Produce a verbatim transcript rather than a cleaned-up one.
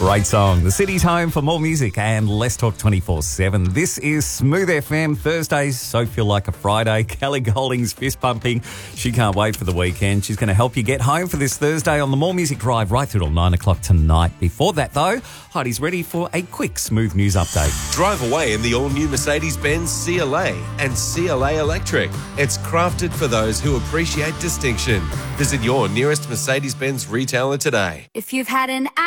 Great song. The city's home for more music and Let's Talk twenty-four seven. This is Smooth F M. Thursdays so feel like a Friday. Kelly Golding's fist pumping. She can't wait for the weekend. She's going to help you get home for this Thursday on the More Music Drive right through till nine o'clock tonight. Before that, though, Heidi's ready for a quick Smooth News update. Drive away in the all-new Mercedes-Benz C L A and C L A Electric. It's crafted for those who appreciate distinction. Visit your nearest Mercedes-Benz retailer today. If you've had an